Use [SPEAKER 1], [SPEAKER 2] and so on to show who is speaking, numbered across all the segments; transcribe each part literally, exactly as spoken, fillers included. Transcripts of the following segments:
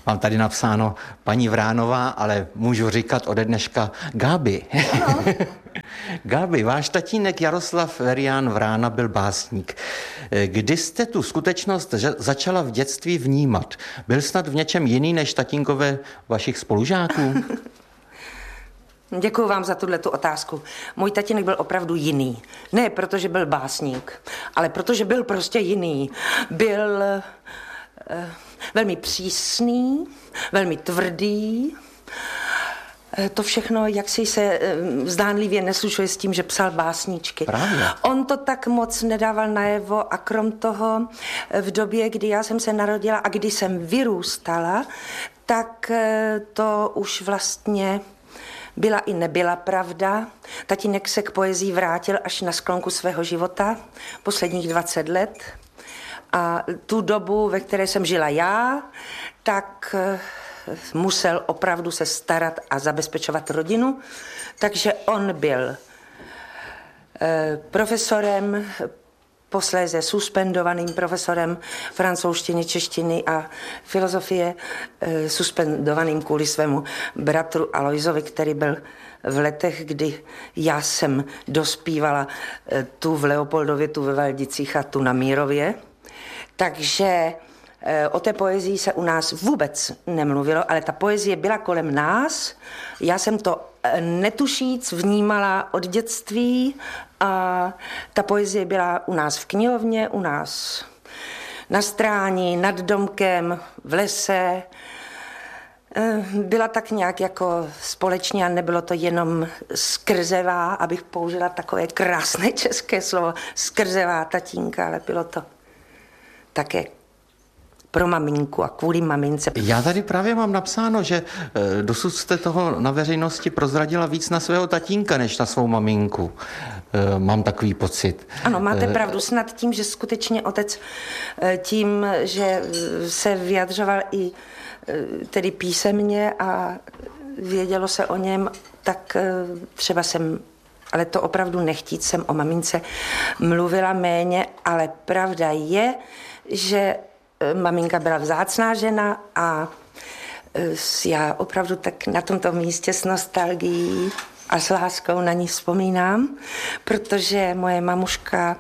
[SPEAKER 1] Mám tady napsáno paní Vránová, ale můžu říkat ode dneška Gáby.
[SPEAKER 2] No.
[SPEAKER 1] Gáby, váš tatínek Jaroslav Verián Vrána byl básník. Kdy jste tu skutečnost začala v dětství vnímat? Byl snad v něčem jiný než tatínkové vašich spolužáků?
[SPEAKER 2] Děkuju vám za tuhletu otázku. Můj tatínek byl opravdu jiný. Ne protože byl básník, ale protože byl prostě jiný. Byl eh, velmi přísný, velmi tvrdý. Eh, to všechno, jak si se eh, zdánlivě neslušuje s tím, že psal básničky.
[SPEAKER 1] Právě.
[SPEAKER 2] On to tak moc nedával najevo a krom toho eh, v době, kdy já jsem se narodila a kdy jsem vyrůstala, tak eh, to už vlastně byla i nebyla pravda. Tatínek se k poezii vrátil až na sklonku svého života, posledních dvacet let. A tu dobu, ve které jsem žila já, tak musel opravdu se starat a zabezpečovat rodinu. Takže on byl profesorem, posléze suspendovaným profesorem francouzštiny, češtiny a filozofie, suspendovaným kvůli svému bratru Alojzovi, který byl v letech, kdy já jsem dospívala tu v Leopoldově, tu ve Valdicích a tu na Mírově. Takže o té poezii se u nás vůbec nemluvilo, ale ta poezie byla kolem nás. Já jsem to netušíc vnímala od dětství a ta poezie byla u nás v knihovně, u nás na stráni, nad domkem, v lese. Byla tak nějak jako společně a nebylo to jenom skrzevá, abych použila takové krásné české slovo, skrzevá tatínka, ale bylo to také pro maminku a kvůli mamince.
[SPEAKER 1] Já tady právě mám napsáno, že dosud jste toho na veřejnosti prozradila víc na svého tatínka, než na svou maminku. Mám takový pocit.
[SPEAKER 2] Ano, máte pravdu. Snad tím, že skutečně otec tím, že se vyjadřoval i tedy písemně a vědělo se o něm, tak třeba jsem, ale to opravdu nechtít, jsem o mamince mluvila méně, ale pravda je, že maminka byla vzácná žena a já opravdu tak na tomto místě s nostalgií a s láskou na ní vzpomínám, protože moje mamuška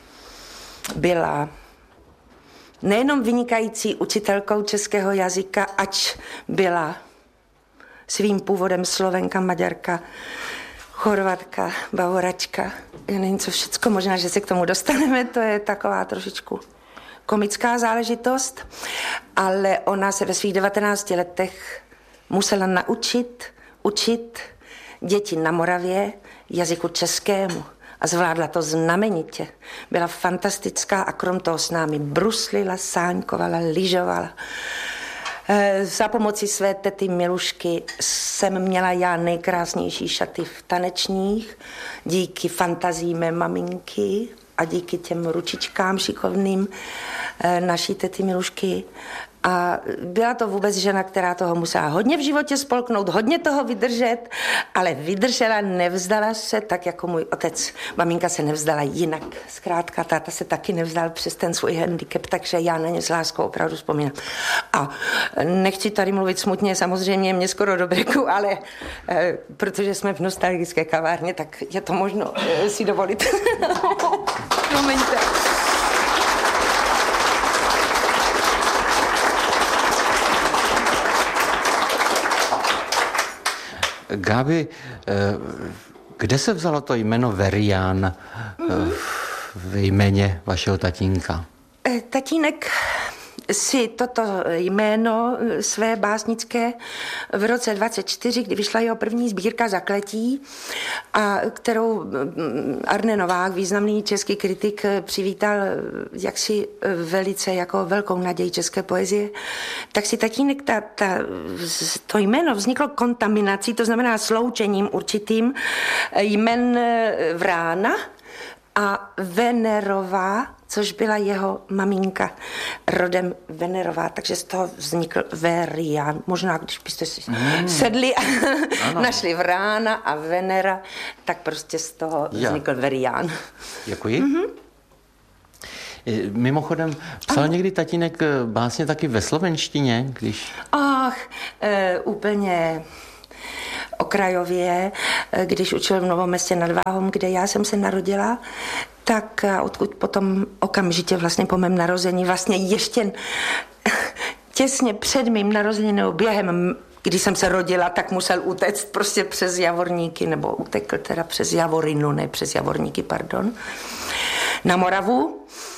[SPEAKER 2] byla nejenom vynikající učitelkou českého jazyka, ač byla svým původem Slovenka, Maďarka, Chorvatka, Bavoračka, já nevím co všecko, možná, že se k tomu dostaneme, to je taková trošičku komická záležitost, ale ona se ve svých devatenácti letech musela naučit, učit děti na Moravě jazyku českému a zvládla to znamenitě. Byla fantastická a krom toho s námi bruslila, sáňkovala, lyžovala. E, za pomoci své tety Milušky jsem měla já nejkrásnější šaty v tanečních, díky fantazii mé maminky a díky těm ručičkám šikovným e, naší tety Milušky. A byla to vůbec žena, která toho musela hodně v životě spolknout, hodně toho vydržet, ale vydržela, nevzdala se, tak jako můj otec. Maminka se nevzdala jinak. Zkrátka, táta se taky nevzdal přes ten svůj handicap, takže já na ně s láskou opravdu vzpomínám. A nechci tady mluvit smutně, samozřejmě mě skoro do breku, ale eh, protože jsme v nostalgické kavárně, tak je to možno eh, si dovolit. Promiňte.
[SPEAKER 1] Gáby, kde se vzalo to jméno Verián v jméně vašeho tatínka?
[SPEAKER 2] Tatínek si toto jméno své básnické v roce dvacet čtyři, kdy vyšla jeho první sbírka Zakletí, a kterou Arne Novák, významný český kritik, přivítal jaksi velice jako velkou naději české poezie, tak si tatínek ta, ta, to jméno vzniklo kontaminací, to znamená sloučením určitým jmen Vrána a Venerová, což byla jeho maminka rodem Venerová, takže z toho vznikl Verián. Možná, když byste si mm. sedli a našli Vrána a Venera, tak prostě z toho vznikl ja. Verián.
[SPEAKER 1] Děkuji. Mm-hmm. Mimochodem, psal někdy tatínek básně taky ve slovenštině, když...
[SPEAKER 2] Ach, e, úplně okrajově, když učil v Novom Městě nad Váhom, kde já jsem se narodila, tak odkud potom okamžitě vlastně po mém narození, vlastně ještě těsně před mým narozením nebo během, když jsem se rodila, tak musel utéct prostě přes Javorníky, nebo utekl teda přes Javorinu, ne přes Javorníky, pardon, na Moravu.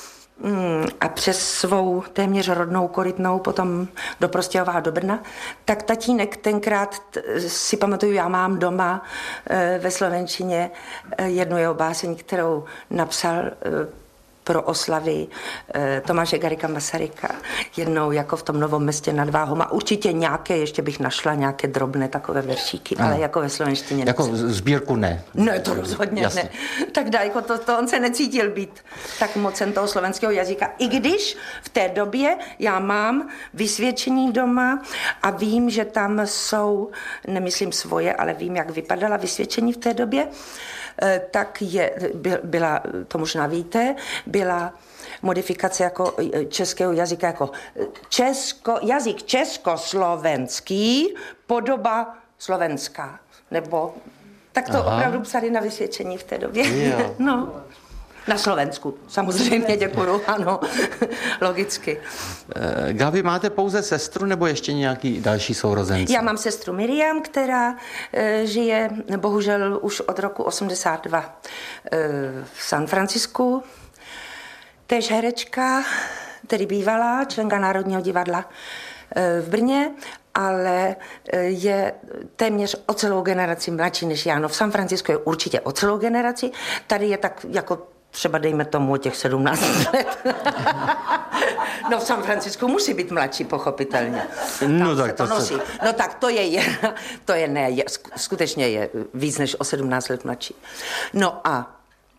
[SPEAKER 2] A přes svou téměř rodnou Korytnou potom do Prostějova a do Brna, tak tatínek tenkrát, si pamatuju, já mám doma ve slovenštině jednu jeho báseň, kterou napsal pro oslavy Tomáše Garrigua Masaryka, jednou jako v tom Novom Městě nad Váhom a určitě nějaké, ještě bych našla nějaké drobné takové veršíky, ale jako ve slovenštině.
[SPEAKER 1] Jako sbírku ne?
[SPEAKER 2] Ne, to rozhodně Jasně. ne. Tak Dajko, to, to on se necítil být tak mocen toho slovenského jazyka. I když v té době já mám vysvědčení doma a vím, že tam jsou, nemyslím svoje, ale vím, jak vypadala vysvědčení v té době, tak je, byla, to možná víte, byla modifikace jako českého jazyka jako česko, jazyk československý, podoba slovenská, nebo tak to Aha. opravdu psali na vysvědčení v té době. Jo. No. Na Slovensku, samozřejmě, děkuju, ano, logicky.
[SPEAKER 1] Gabi, máte pouze sestru nebo ještě nějaký další sourozenci?
[SPEAKER 2] Já mám sestru Miriam, která e, žije bohužel už od roku osmdesát dva e, v San Francisku. Též herečka, tedy bývalá, členka Národního divadla e, v Brně, ale je téměř o celou generaci mladší než já. No v San Francisku je určitě o celou generaci, tady je tak jako třeba dejme tomu o těch sedmnáct let. No v San Francisku musí být mladší, pochopitelně.
[SPEAKER 1] No tak to,
[SPEAKER 2] to nosí. No tak to je, je to je ne, je, skutečně je víc než o sedmnáct let mladší. No a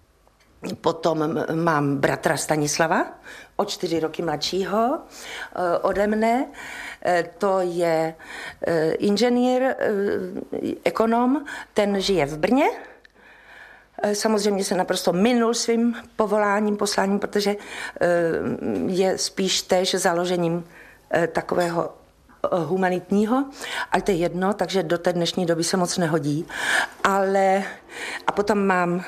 [SPEAKER 2] potom mám bratra Stanislava, o čtyři roky mladšího ode mne. To je inženýr, ekonom, ten žije v Brně. Samozřejmě se naprosto minul svým povoláním, posláním, protože je spíš též založením takového humanitního, ale to je jedno, takže do té dnešní doby se moc nehodí. Ale a potom mám,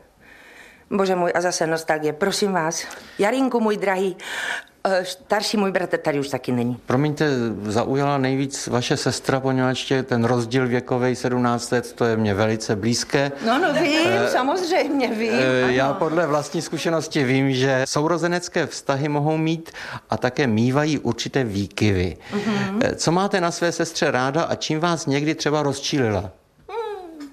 [SPEAKER 2] bože můj, a zase nostalgie, prosím vás, Jarinku, můj drahý, starší můj bratr tady už taky není.
[SPEAKER 1] Promiňte, zaujala nejvíc vaše sestra, poněvadž ten rozdíl věkový sedmnáct let, to je mě velice blízké.
[SPEAKER 2] No, no vím, e, samozřejmě vím.
[SPEAKER 1] E, já podle vlastní zkušenosti vím, že sourozenecké vztahy mohou mít a také mívají určité výkyvy. Mm-hmm. E, co máte na své sestře ráda a čím vás někdy třeba rozčílila?
[SPEAKER 2] Hmm.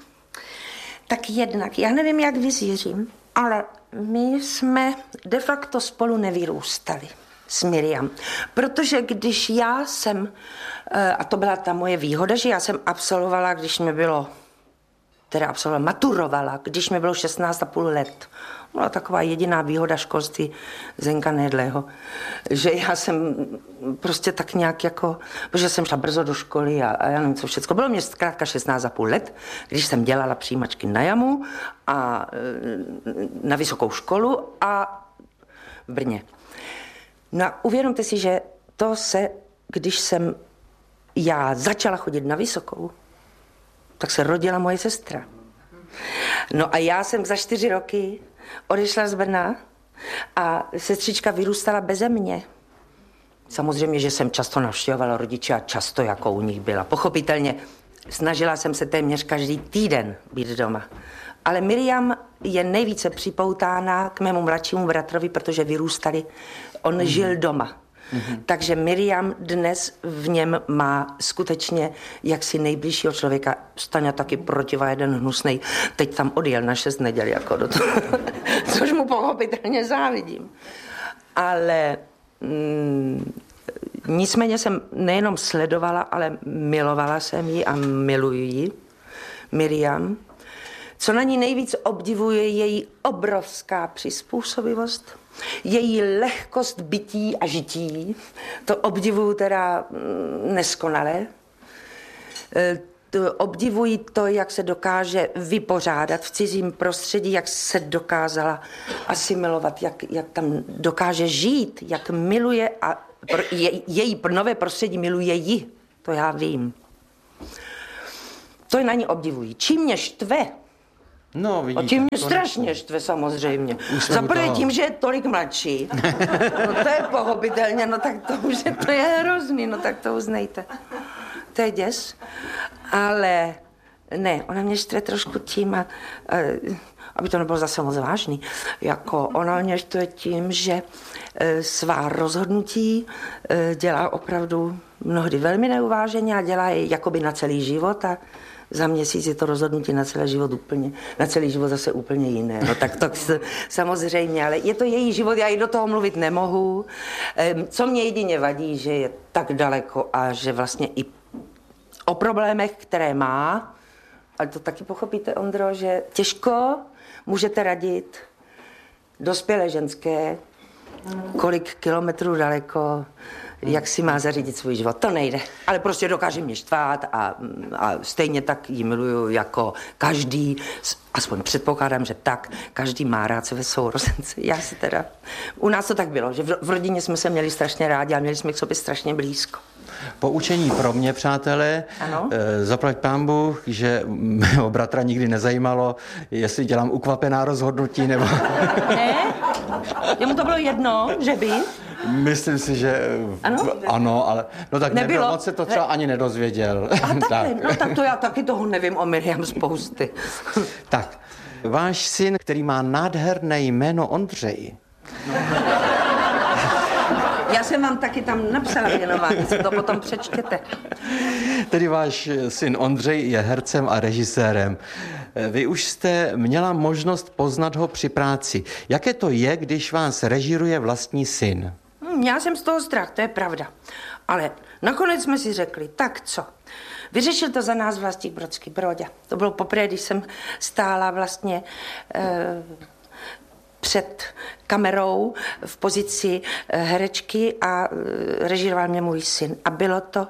[SPEAKER 2] Tak jednak, já nevím, jak vyzířím, ale my jsme de facto spolu nevyrůstali s Miriam. Protože když já jsem, a to byla ta moje výhoda, že já jsem absolvovala, když mi bylo, teda absolvovala, maturovala, když mi bylo šestnáct a půl let. Byla taková jediná výhoda školství Zenka Nedlého, že já jsem prostě tak nějak jako, protože jsem šla brzo do školy a, a já nevím co všecko. Bylo mě zkrátka šestnáct a půl let, když jsem dělala přijímačky na jamu a na vysokou školu a v Brně. No a uvědomte si, že to se, když jsem já začala chodit na vysokou, tak se rodila moje sestra. No a já jsem za čtyři roky odešla z Brna a sestřička vyrůstala beze mě. Samozřejmě, že jsem často navštěvovala rodiče a často jako u nich byla. Pochopitelně snažila jsem se téměř každý týden být doma. Ale Miriam je nejvíce připoutána k mému mladšímu bratrovi, protože vyrůstali, on mm. žil doma. Mm-hmm. Takže Miriam dnes v něm má skutečně jaksi nejbližšího člověka. Staňa taky protivá jeden hnusnej. Teď tam odjel na šest neděl jako do toho, což mu pochopitelně závidím. Ale mm, nicméně jsem nejenom sledovala, ale milovala jsem ji a miluji ji, Miriam. Co na ní nejvíc obdivuje, její obrovská přizpůsobivost, její lehkost bytí a žití. To obdivuju teda neskonale. obdivuji to, jak se dokáže vypořádat v cizím prostředí, jak se dokázala asimilovat, jak, jak tam dokáže žít, jak miluje a je, její nové prostředí miluje ji. To já vím. To je na ní obdivují. Čím mě štve,
[SPEAKER 1] No, vidíte,
[SPEAKER 2] a tím mě strašně štve samozřejmě.
[SPEAKER 1] Za
[SPEAKER 2] prvé tím, že je tolik mladší. No to je pochopitelně, no tak to už je, to je hrozný, no tak to uznejte. To je děs. Ale ne, ona mě štve trošku tím, a, a, aby to nebylo zase moc vážný, jako ona mě štve tím, že e, svá rozhodnutí e, dělá opravdu mnohdy velmi neuváženě a dělá je jakoby na celý život a za měsíc je to rozhodnutí na celý život úplně, na celý život zase úplně jiné. No tak to samozřejmě, ale je to její život, já jí do toho mluvit nemohu. Co mě jedině vadí, že je tak daleko a že vlastně i o problémech, které má, ale to taky pochopíte, Ondro, že těžko můžete radit dospělé ženské, kolik kilometrů daleko, jak si má zařídit svůj život. To nejde. Ale prostě dokáže mě štvát a, a stejně tak ji miluju jako každý, aspoň předpokládám, že tak, každý má rád své sourozence. Já si teda, u nás to tak bylo, že v, v rodině jsme se měli strašně rádi a měli jsme k sobě strašně blízko.
[SPEAKER 1] Poučení pro mě, přátelé, e, zaplať pán Bůh, že mého bratra nikdy nezajímalo, jestli dělám ukvapená rozhodnutí, nebo...
[SPEAKER 2] Ne? Jemu to bylo jedno, že by?
[SPEAKER 1] Myslím si, že ano, ano ale no tak nebylo, nebylo moc se to třeba ani nedozvěděl.
[SPEAKER 2] A tak. No tak to já taky toho nevím o Miriam spousty.
[SPEAKER 1] Tak, váš syn, který má nádherné jméno Ondřej.
[SPEAKER 2] Já jsem vám taky tam napsala věnování, si to potom přečtěte.
[SPEAKER 1] Tedy váš syn Ondřej je hercem a režisérem. Vy už jste měla možnost poznat ho při práci. Jaké to je, když vás režíruje vlastní syn?
[SPEAKER 2] Já jsem z toho strach, to je pravda. Ale nakonec jsme si řekli, tak co? Vyřešil to za nás Vlastík Brodský, Broďa. To bylo poprvé, když jsem stála vlastně e, před kamerou v pozici herečky a režíroval mě můj syn. A bylo to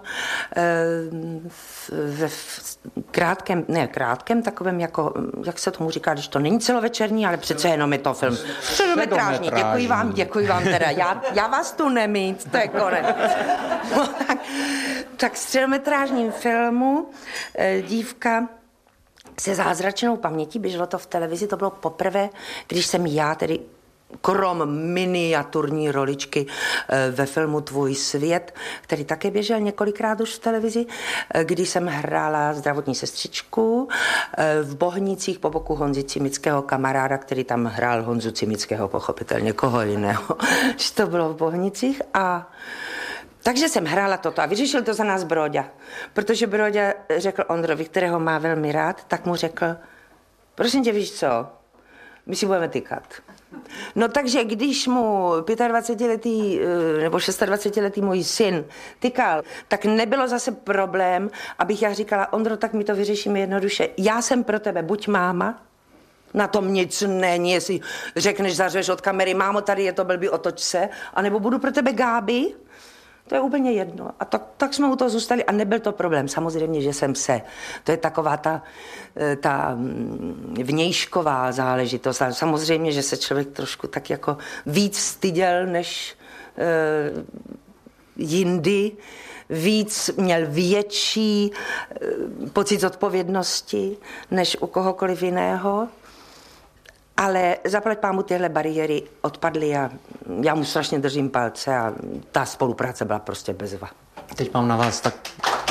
[SPEAKER 2] ve krátkém, ne krátkém, takovém jako, jak se tomu říká, když to není celovečerní, ale přece jenom je to film středometrážní. Děkuji vám, děkuji vám teda. Já, já vás tu nemít, to je konec. No, tak, tak středometrážním filmu dívka se zázračnou pamětí, běželo to v televizi, to bylo poprvé, když jsem já tedy krom miniaturní roličky ve filmu Tvůj svět, který také běžel několikrát už v televizi, kdy jsem hrála zdravotní sestřičku v Bohnicích po boku Honzy Cimického, kamaráda, který tam hrál Honzu Cimického, pochopitelně koho jiného, že to bylo v Bohnicích. A takže jsem hrála toto a vyřešil to za nás Broďa, protože Broďa řekl Ondrovi, kterého má velmi rád, tak mu řekl, prosím tě, víš co, my si budeme tykat. No takže když mu dvacetiletý nebo dvacetišestiletý můj syn tykal, tak nebylo zase problém, abych já říkala, Ondro, tak my to vyřešíme jednoduše. Já jsem pro tebe buď máma, na tom nic není, jestli řekneš, zařveš od kamery, mámo, tady je to blbý, otoč se, anebo budu pro tebe Gáby. To je úplně jedno. A tak, tak jsme u toho zůstali a nebyl to problém. Samozřejmě, že jsem se. To je taková ta, ta vnějšková záležitost. A samozřejmě, že se člověk trošku tak jako víc styděl než uh, jindy. Víc měl větší uh, pocit odpovědnosti než u kohokoliv jiného. Ale zaplať pámu tyhle bariéry odpadly a já mu strašně držím palce a ta spolupráce byla prostě bezva.
[SPEAKER 1] Teď mám na vás tak...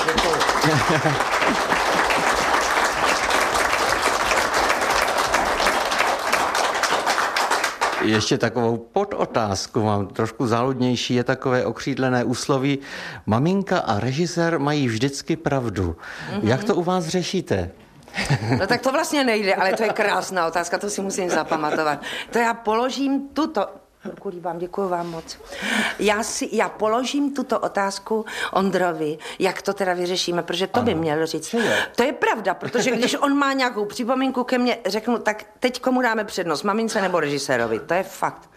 [SPEAKER 1] Ještě takovou podotázku mám, trošku záludnější, je takové okřídlené úsloví. Maminka a režisér mají vždycky pravdu. Mm-hmm. Jak to u vás řešíte?
[SPEAKER 2] No tak to vlastně nejde, ale to je krásná otázka, to si musím zapamatovat. To já položím tuto... Děkuji vám, děkuji vám moc. Já, si, já položím tuto otázku Ondrovi, jak to teda vyřešíme, protože to ano. by měl říct. To je pravda, protože když on má nějakou připomínku ke mně, řeknu, tak teď komu dáme přednost, mamince nebo režisérovi, to je fakt.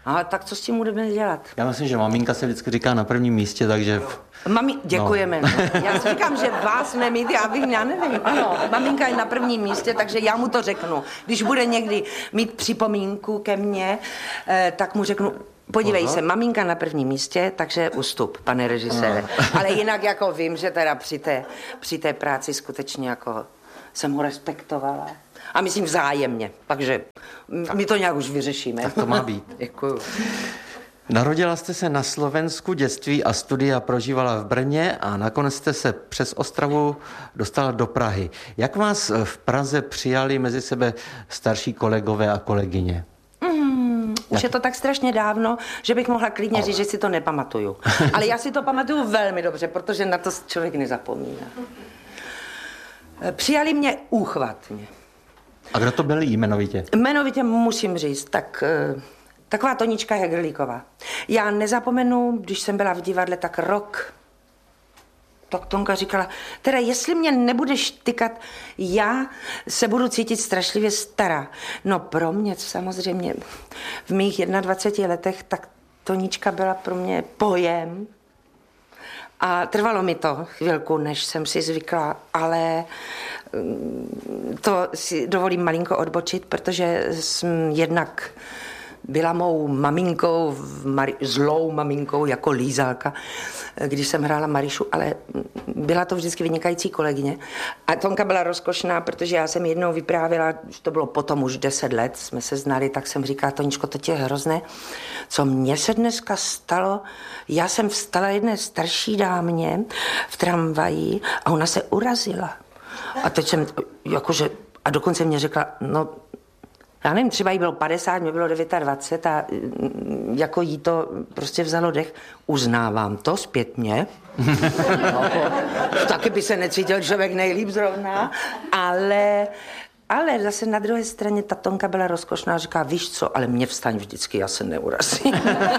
[SPEAKER 2] A tak co s tím budeme dělat?
[SPEAKER 1] Já myslím, že maminka se vždycky říká na prvním místě, takže...
[SPEAKER 2] Mami, děkujeme. No. Já si říkám, že vás nemít, já bych, já nevím. Ano, maminka je na prvním místě, takže já mu to řeknu. Když bude někdy mít připomínku ke mně, eh, tak mu řeknu, podívej Aha. se, maminka na prvním místě, takže ustup, pane režisére. Aha. Ale jinak jako vím, že teda při té, při té práci skutečně jako jsem ho respektovala. A myslím vzájemně, takže tak. my to nějak už vyřešíme.
[SPEAKER 1] Tak to má být.
[SPEAKER 2] Děkuju.
[SPEAKER 1] Narodila jste se na Slovensku, dětství a studia prožívala v Brně a nakonec jste se přes Ostravu dostala do Prahy. Jak vás v Praze přijali mezi sebe starší kolegové a kolegyně?
[SPEAKER 2] Mm, už je to tak strašně dávno, že bych mohla klidně říct, že si to nepamatuju. Ale já si to pamatuju velmi dobře, protože na to člověk nezapomíná. Přijali mě úchvatně.
[SPEAKER 1] A kdo to byli jmenovitě?
[SPEAKER 2] Jmenovitě musím říct, tak... Taková Tonička Hegerlíková. Já nezapomenu, když jsem byla v divadle tak rok, tak Tonka říkala, teda jestli mě nebudeš tykat, já se budu cítit strašlivě stará. No pro mě samozřejmě v mých jednadvaceti letech tak Tonička byla pro mě pojem. A trvalo mi to chvilku, než jsem si zvykla, ale to si dovolím malinko odbočit, protože jsem jednak byla mou maminkou, Mari- zlou maminkou jako lízálka, když jsem hrála Marišu, ale byla to vždycky vynikající kolegyně. A Tonka byla rozkošná, protože já jsem jednou vyprávěla, že to bylo potom už deset let, jsme se znali, tak jsem říkala, Toničko, to je hrozné, co mně se dneska stalo. Já jsem vstala jedné starší dámě v tramvaji a ona se urazila. A teď jsem, jakože, a dokonce mě řekla, no, já nevím, třeba jí bylo padesát, mě bylo dvacet devět a jako jí to prostě vzalo dech. Uznávám to zpětně. Taky by se necítil člověk nejlíp zrovna, ale, ale zase na druhé straně ta Tonka byla rozkošná a říká, víš co, ale mě vstaň vždycky, já se neurazím.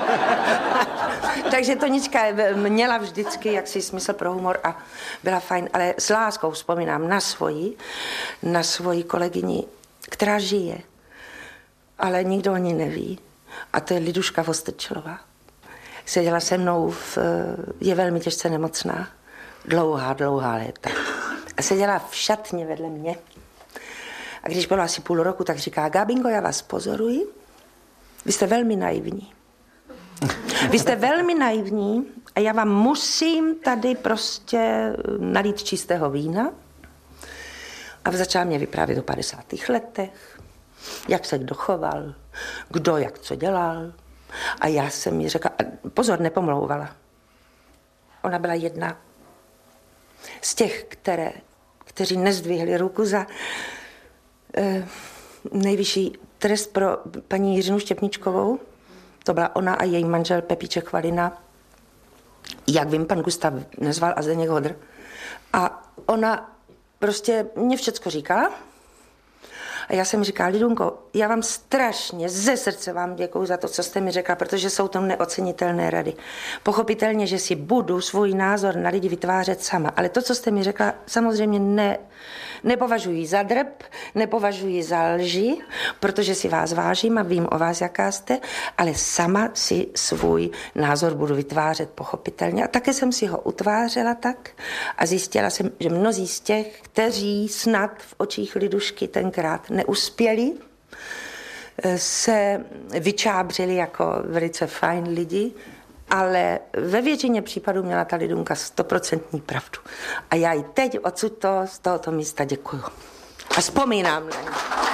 [SPEAKER 2] Takže Tonička měla vždycky jaksi smysl pro humor a byla fajn, ale s láskou vzpomínám na svoji, na svoji kolegyni, která žije. Ale nikdo o ní neví. A to je Liduška Vostrčelová. Seděla se mnou, v, je velmi těžce nemocná. Dlouhá, dlouhá léta. A seděla v šatně vedle mě. A když bylo asi půl roku, tak říká, Gábinko, já vás pozoruji. Vy jste velmi naivní. Vy jste velmi naivní a já vám musím tady prostě nalít čistého vína. A začala mě vyprávět o padesátých letech. Jak se kdo choval, kdo jak co dělal. A já jsem jí řekla, pozor, nepomlouvala. Ona byla jedna z těch, které, kteří nezdvihli ruku za eh, nejvyšší trest pro paní Jiřinu Štěpničkovou. To byla ona a její manžel Pepíček Chvalina. Jak vím, pan Gustav Nezval a Zdeněk Hodr. A ona prostě mě všecko říkala. A já jsem říkala, Lidunko, já vám strašně ze srdce vám děkuju za to, co jste mi řekla, protože jsou to neocenitelné rady. Pochopitelně, že si budu svůj názor na lidi vytvářet sama, ale to, co jste mi řekla, samozřejmě ne, nepovažuji za drb, nepovažuji za lži, protože si vás vážím a vím o vás, jaká jste, ale sama si svůj názor budu vytvářet pochopitelně. A také jsem si ho utvářela tak a zjistila jsem, že mnozí z těch, kteří snad v očích Lidušky tenkrát neuspěli, se vyčábřili jako velice fajn lidi, ale ve většině případů měla ta Lidunka stoprocentní pravdu. A já jí teď odsud to, z tohoto místa děkuju. A vzpomínám na ní.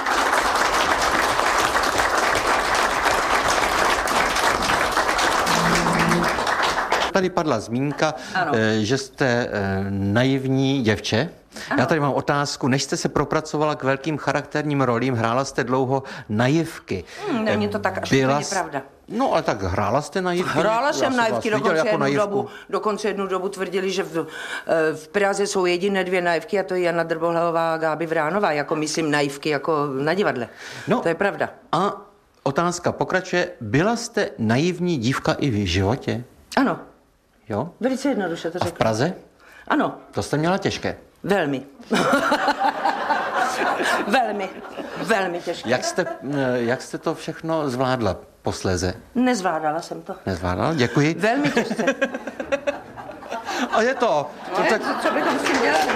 [SPEAKER 1] Tady padla zmínka, ano. že jste naivní děvče. Ano. Já tady mám otázku. Než jste se propracovala k velkým charakterním rolím, hrála jste dlouho naivky.
[SPEAKER 2] Hmm, není to tak až
[SPEAKER 1] Byla...
[SPEAKER 2] úplně pravda.
[SPEAKER 1] No, ale tak hrála jste naivky?
[SPEAKER 2] Hrála jsem naivky, dokonce, jako jednu dobu, dokonce jednu dobu tvrdili, že v, v Praze jsou jediné dvě naivky a to je Jana Drbohlavová a Gáby Vránová, jako myslím naivky jako na divadle. No, to je pravda.
[SPEAKER 1] A otázka pokračuje. Byla jste naivní dívka i v životě?
[SPEAKER 2] Ano.
[SPEAKER 1] Jo?
[SPEAKER 2] Velice jednoduše to řekla.
[SPEAKER 1] A v Praze?
[SPEAKER 2] Ano.
[SPEAKER 1] To jste měla těžké.
[SPEAKER 2] Velmi. velmi, velmi těžké.
[SPEAKER 1] Jak jste, jak jste to všechno zvládla? posléze?
[SPEAKER 2] Nezvládala jsem to.
[SPEAKER 1] Nezvládala, děkuji.
[SPEAKER 2] Velmi těžce.
[SPEAKER 1] A je to. to tak...
[SPEAKER 2] co, co bychom s tím dělali?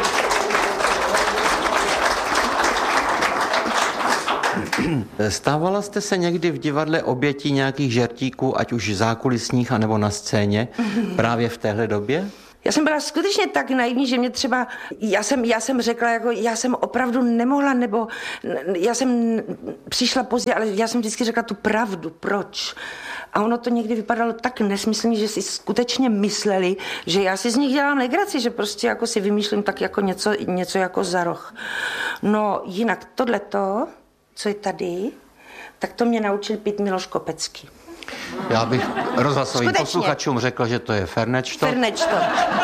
[SPEAKER 1] Stávala jste se někdy v divadle obětí nějakých žertíků, ať už zákulisních, anebo na scéně, právě v téhle době?
[SPEAKER 2] Já jsem byla skutečně tak naivní, že mě třeba, já jsem, já jsem řekla, jako já jsem opravdu nemohla, nebo já jsem přišla pozdě, ale já jsem vždycky řekla tu pravdu, proč. A ono to někdy vypadalo tak nesmyslně, že si skutečně mysleli, že já si z nich dělám legraci, že prostě jako si vymýšlím tak jako něco, něco jako za roh. No jinak tohleto, co je tady, tak to mě naučil pít Miloš Kopecký.
[SPEAKER 1] Já bych rozhlasovým
[SPEAKER 2] Skutečně.
[SPEAKER 1] posluchačům řekl, že to je Fernečto.
[SPEAKER 2] Fernečto.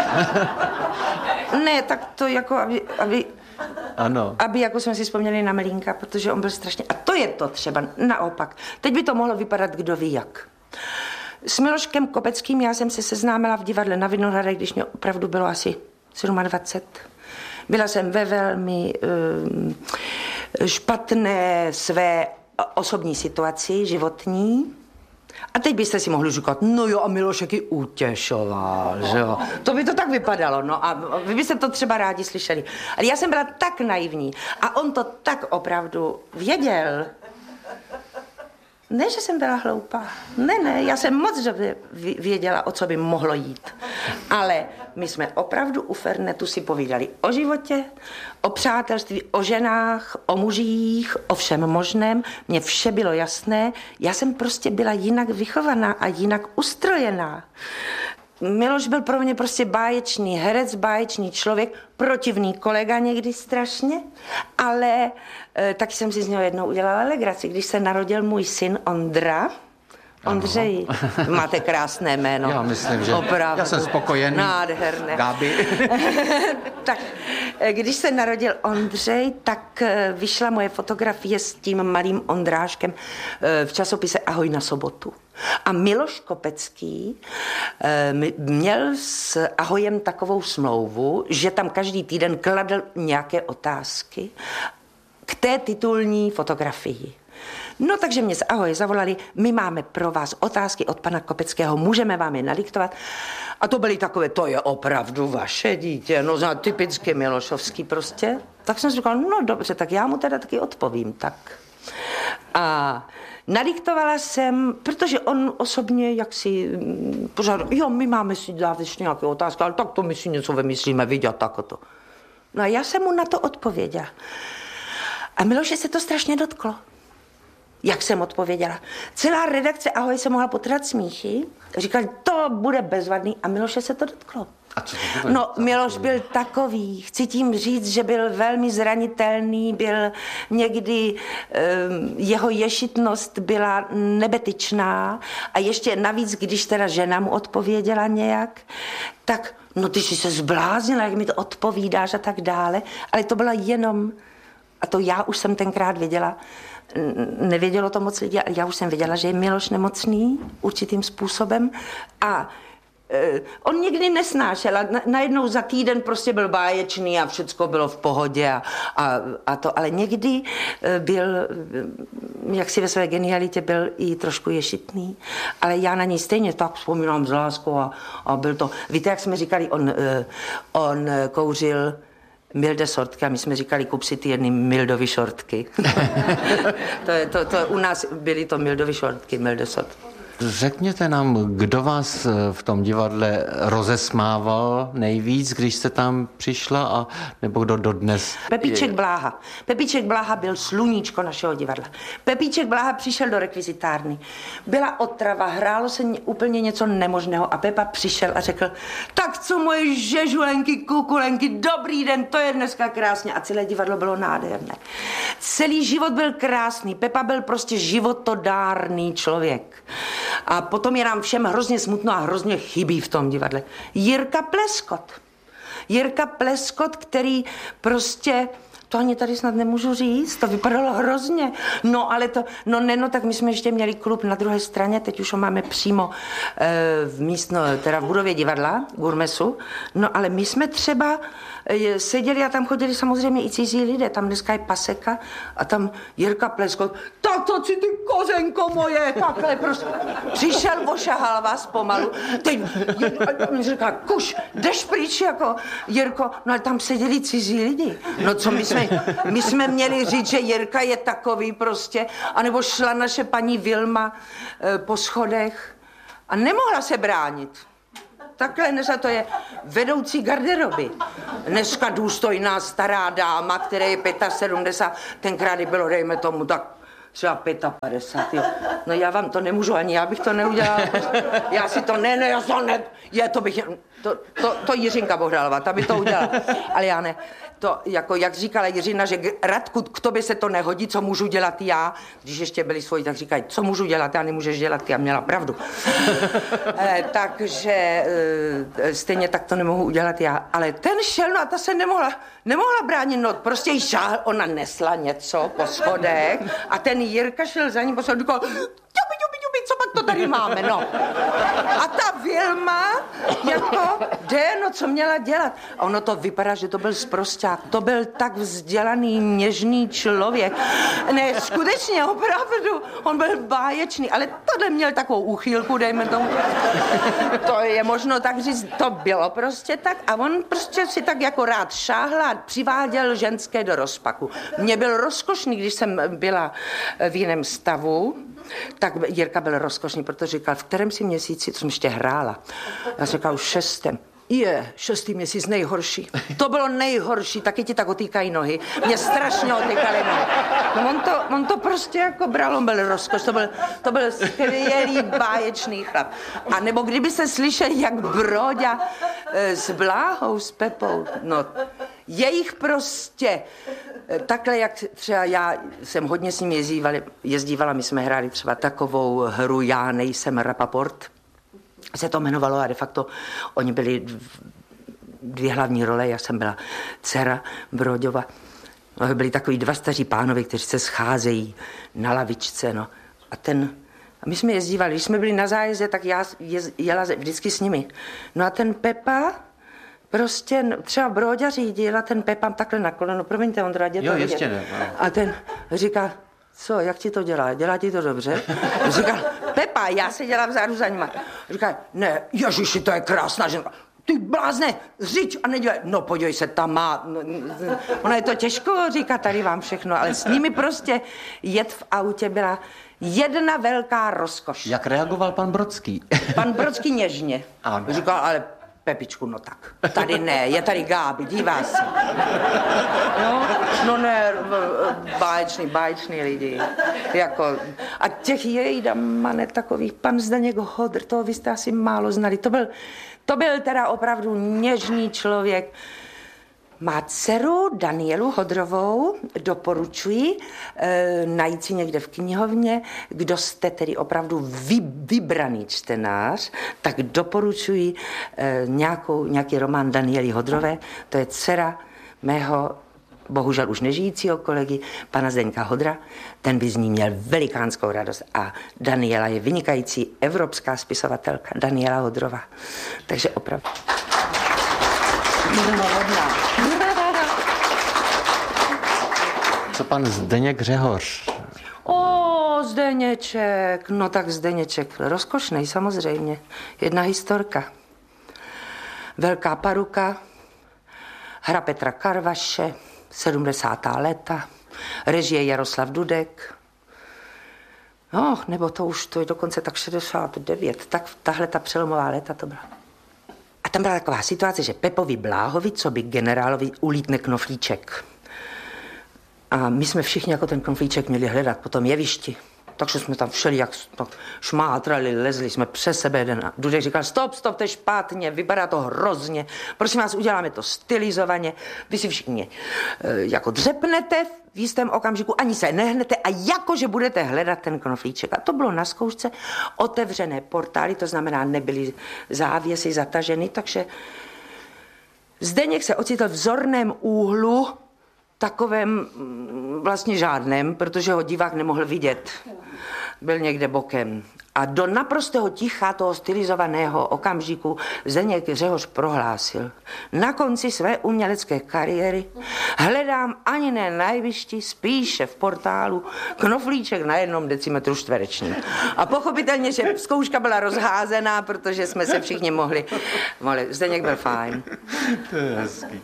[SPEAKER 2] Ne, tak to jako, aby, aby,
[SPEAKER 1] Ano.
[SPEAKER 2] aby jako jsme si vzpomněli na Melínka, protože on byl strašně... A to je to třeba naopak. Teď by to mohlo vypadat kdo ví jak. S Miloškem Kopeckým já jsem se seznámila v divadle na Vinohradech, když mě opravdu bylo asi dvacet sedm. Byla jsem ve velmi um, špatné své osobní situaci, životní. A teď byste si mohli říkat, no jo, a Milošek ji utěšoval, že jo. To by to tak vypadalo, no a vy byste to třeba rádi slyšeli. Ale já jsem byla tak naivní a on to tak opravdu věděl. Ne, že jsem byla hloupá. Ne, ne, já jsem moc dobře věděla, o co by mohlo jít. Ale my jsme opravdu u Fernetu si povídali o životě, o přátelství, o ženách, o mužích, o všem možném. Mně vše bylo jasné. Já jsem prostě byla jinak vychovaná a jinak ustrojená. Miloš byl pro mě prostě báječný herec, báječný člověk, protivný kolega někdy strašně, ale e, taky jsem si z něho jednou udělala legraci. Když se narodil můj syn Ondra, Ondřej, máte krásné jméno.
[SPEAKER 1] Já myslím, že
[SPEAKER 2] opravdu.
[SPEAKER 1] Já jsem spokojený.
[SPEAKER 2] Nádherné.
[SPEAKER 1] Gabi.
[SPEAKER 2] Tak, když se narodil Ondřej, tak vyšla moje fotografie s tím malým Ondráškem v časopise Ahoj na sobotu. A Miloš Kopecký měl s Ahojem takovou smlouvu, že tam každý týden kladl nějaké otázky k té titulní fotografii. No takže mě z Ahoj zavolali, my máme pro vás otázky od pana Kopeckého, můžeme vám je nadiktovat. A to byly takové, to je opravdu vaše dítě, no za typicky Milošovský prostě. Tak jsem si říkala, no dobře, tak já mu teda taky odpovím, tak. A nadiktovala jsem, protože on osobně jaksi pořád, jo, my máme si dát ještě nějaké otázky, ale tak to my si něco vymyslíme, vidět, tak to. No a já jsem mu na to odpověděla. A Miloše se to strašně dotklo. Jak jsem odpověděla. Celá redakce Ahoj se mohla potrat smíchy. Říkali, to bude bezvadný. A Miloše se to dotklo.
[SPEAKER 1] A co to bylo?
[SPEAKER 2] No, Miloš byl takový. Chci tím říct, že byl velmi zranitelný, byl někdy, um, jeho ješitnost byla nebetyčná a ještě navíc, když teda žena mu odpověděla nějak, tak, no ty jsi se zbláznila, jak mi to odpovídáš a tak dále. Ale to bylo jenom, a to já už jsem tenkrát věděla, nevědělo to moc lidí, ale já už jsem věděla, že je Miloš nemocný určitým způsobem a e, on nikdy nesnášel a na, najednou za týden prostě byl báječný a všecko bylo v pohodě a, a, a to, ale někdy e, byl, jak si ve své genialitě byl i trošku ješitný, ale já na něj stejně tak vzpomínám s láskou a, a byl to, víte, jak jsme říkali, on, e, on kouřil milde šortky a my jsme říkali, kup si ty jedny Mildovy šortky. to, je, to, to u nás byly to Mildovy šortky, milde šortky.
[SPEAKER 1] Řekněte nám, kdo vás v tom divadle rozesmával nejvíc, když jste tam přišla, a nebo kdo dodnes?
[SPEAKER 2] Pepíček Bláha. Pepíček Bláha byl sluníčko našeho divadla. Pepíček Bláha přišel do rekvizitárny. Byla otrava, hrálo se úplně něco nemožného a Pepa přišel a řekl, tak co moje žežulenky, kukulenky, dobrý den, to je dneska krásně. A celé divadlo bylo nádherné. Celý život byl krásný. Pepa byl prostě životodárný člověk. A potom je nám všem hrozně smutno a hrozně chybí v tom divadle. Jirka Pleskot. Jirka Pleskot, který prostě to ani tady snad nemůžu říct, to vypadalo hrozně. No ale to, no ne, no tak my jsme ještě měli klub na druhé straně, teď už ho máme přímo e, v místno, teda v budově divadla, Gurmesu. No ale my jsme třeba e, seděli a tam chodili samozřejmě i cizí lidé, tam dneska je Paseka a tam Jirka Pleskot, tak to si ty kozenko moje, takhle prostě. Přišel, ošahal vás pomalu, teď mi říká, kuš, jdeš pryč jako Jirko, no ale tam seděli cizí lidi. No co my jsme, my jsme měli říct, že Jirka je takový prostě, anebo šla naše paní Vilma e, po schodech a nemohla se bránit. Takhle dneska to je vedoucí garderoby. Dneska důstojná stará dáma, která je sedmdesát pět, tenkrát bylo, dejme tomu, tak třeba padesát pět, jo. No já vám to nemůžu, ani já bych to neudělala. Já si to, ne, ne, já to ne, je, to bych, to, to, to Jiřinka Bohdalová, ta by to udělala, ale já ne. To, jako, jak říkala Jiřina, že Radku, k tobě se to nehodí, co můžu dělat já, když ještě byli svoji, tak říkají, co můžu dělat, já nemůžeš dělat, já měla pravdu. e, takže e, stejně tak to nemohu udělat já, ale ten šel, no a ta se nemohla, nemohla bránit, no prostě jí šáhl, ona nesla něco po schodech a ten Jirka šel za ní po schodech, říkal, ťubi, ťubi, ťubi, co pak to tady máme, no. A ta Vilma, jako, jde, no co měla dělat? A ono to vypadá, že to byl sprosťák, to byl tak vzdělaný, něžný člověk. Ne, skutečně, opravdu, on byl báječný, ale tohle měl takovou úchylku, dejme tomu. To je možno tak říct, to bylo prostě tak a on prostě si tak jako rád šáhl a přiváděl ženské do rozpaku. Mně byl rozkošný, když jsem byla v jiném stavu, tak Jirka byl rozkošný, protože říkal, v kterém si měsíci, to jsem ještě hrála. Já jsem říkal, už šestém. Je, šestý měsíc nejhorší. To bylo nejhorší, taky ti tak otýkají nohy. Mě strašně otýkaly nohy. No on to, on to prostě jako bral, on byl rozkoš, to byl, to byl skvělý, báječný chlap. A nebo kdyby se slyšeli, jak Broďa e, s Bláhou, s Pepou, no, jejich prostě, e, takhle jak třeba já jsem hodně s ním jezdívala, jezdívala, my jsme hráli třeba takovou hru Já nejsem Rapaport, se to jmenovalo a de facto oni byli dvě hlavní role, já jsem byla dcera Broďova. No, byli takový dva staří pánovi, kteří se scházejí na lavičce, no. A ten, a my jsme jezdívali, když jsme byli na zájezde, tak já jez, jela vždycky s nimi. No a ten Pepa, prostě třeba Broďa řídil a ten Pepa takhle na koleno, promiňte, Ondra, jde to
[SPEAKER 1] jo, ještě ne, no.
[SPEAKER 2] A ten říká, co, jak ti to dělá? Dělá ti to dobře? Říká, Pepa, já se dělám vzadu za nima. Říká, ne, ježiši, to je krásná žena. Ty blázne, řiď a nedělej. No podívej se, tam má. Ono je to těžko říkat tady vám všechno, ale s nimi prostě jet v autě byla jedna velká rozkoš.
[SPEAKER 1] Jak reagoval pan Brodský?
[SPEAKER 2] Pan Brodský něžně.
[SPEAKER 1] Ano.
[SPEAKER 2] Říkal, ale Pepičku, no tak, tady ne, je tady Gáby, dívá se. No, no ne, báječný, báječný lidi. Jako, a těch jejda ne takových, pan Zdeněk Hodr, toho vy jste asi málo znali, to byl, to byl teda opravdu něžný člověk. Má dceru Danielu Hodrovou, doporučuji e, najít si někde v knihovně. Kdo jste tedy opravdu vy, vybraný čtenář, tak doporučuji e, nějakou, nějaký román Daniely Hodrové. To je dcera mého, bohužel už nežijícího kolegy, pana Zdeňka Hodra. Ten by z ní měl velikánskou radost. A Daniela je vynikající evropská spisovatelka, Daniela Hodrová. Takže opravdu.
[SPEAKER 1] Co pan Zdeněk Řehoř?
[SPEAKER 2] O, Zdeněček, no tak Zdeněček, rozkošnej samozřejmě, jedna historka. Velká paruka, hra Petra Karvaše, sedmdesátá léta, režie Jaroslav Dudek, no, nebo to už, to je dokonce tak šedesát devět, tak tahle ta přelomová léta to byla. A tam byla taková situace, že Pepovi Bláhovi, co by generálovi, ulítne knoflíček. A my jsme všichni jako ten knoflíček měli hledat po tom jevišti. Takže jsme tam všeli jak šmátrali, lezli jsme přes sebe jeden. A Dudek říkal, stop, stop, to je špatně, vypadá to hrozně. Prosím vás, uděláme to stylizovaně. Vy si všichni e, jako dřepnete v jistém okamžiku, ani se nehnete a jakože budete hledat ten knoflíček. A to bylo na zkoušce otevřené portály, to znamená, nebyly závěsy zataženy, takže Zdeněk se ocitl v zorném úhlu takovém vlastně žádném, protože ho divák nemohl vidět. Byl někde bokem. A do naprostého ticha toho stylizovaného okamžiku Zdeněk Řehoř prohlásil: na konci své umělecké kariéry hledám ani ne na jevišti, spíše v portálu knoflíček na jednom decimetru čtverečním. A pochopitelně, že zkouška byla rozházená, protože jsme se všichni mohli... mohli. Zdeněk byl fajn.
[SPEAKER 1] To je hezký.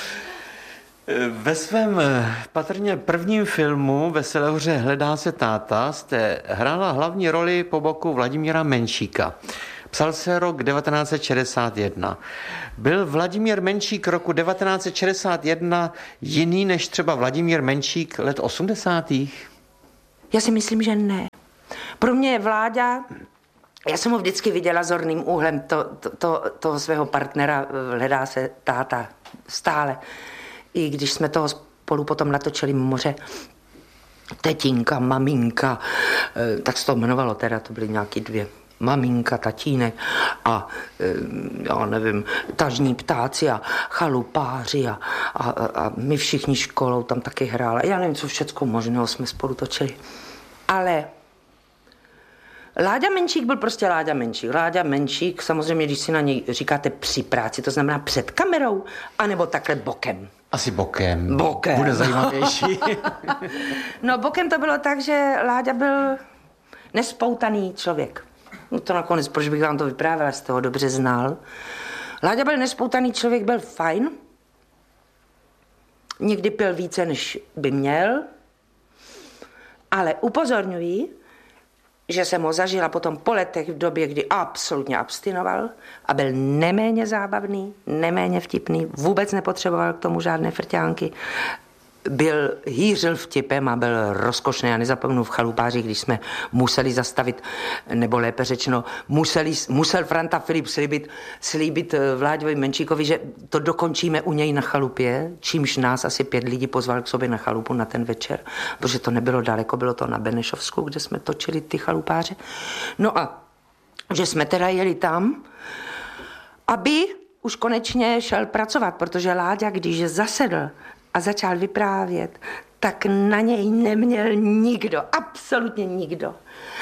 [SPEAKER 1] Ve svém patrně prvním filmu Veselé hoře hledá se táta jste hrála hlavní roli po boku Vladimíra Menšíka. Psal se rok devatenáct set šedesát jedna. Byl Vladimír Menšík roku devatenáct set šedesát jedna jiný než třeba Vladimír Menšík let osmdesátých?
[SPEAKER 2] Já si myslím, že ne. Pro mě je Vláďa, já jsem ho vždycky viděla zorným úhlem to, to, to, toho svého partnera, hledá se táta stále. I když jsme toho spolu potom natočili Moře, tetinka, maminka, tak se to jmenovalo teda, to byly nějaký dvě. Maminka, tatínek a já nevím, tažní ptáci a chalupáři a, a, a my všichni školou tam taky hráli. Já nevím, co všecko možného jsme spolu točili. Ale Láďa Menšík byl prostě Láďa Menšík. Láďa Menšík, samozřejmě, když si na něj říkáte při práci, to znamená před kamerou, anebo takhle bokem.
[SPEAKER 1] Asi bokem.
[SPEAKER 2] Bokem.
[SPEAKER 1] Bude zajímavější.
[SPEAKER 2] No bokem to bylo tak, že Láďa byl nespoutaný člověk. No to nakonec, proč bych vám to vyprávěla, z toho dobře znal. Láďa byl nespoutaný člověk, byl fajn. Někdy pil více, než by měl. Ale upozorňuji, že jsem ho zažila potom po letech v době, kdy absolutně abstinoval a byl neméně zábavný, neméně vtipný, vůbec nepotřeboval k tomu žádné frťánky. Byl, hýřil vtipem a byl rozkošný. Já nezapomenu v Chalupáři, když jsme museli zastavit, nebo lépe řečeno, museli, musel Franta Filip slíbit, slíbit Vláďovi Menšíkovi, že to dokončíme u něj na chalupě, čímž nás asi pět lidí pozval k sobě na chalupu na ten večer, protože to nebylo daleko, bylo to na Benešovsku, kde jsme točili ty Chalupáře. No a že jsme teda jeli tam, aby už konečně šel pracovat, protože Láďa, když zasedl a začal vyprávět, tak na něj neměl nikdo, absolutně nikdo.